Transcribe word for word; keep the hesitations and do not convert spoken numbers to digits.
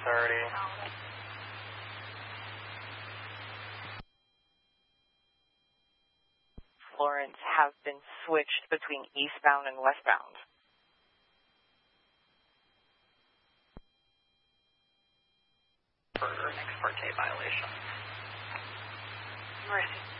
thirty. Florence have been switched between eastbound and westbound. For ex parte violation. Mercy.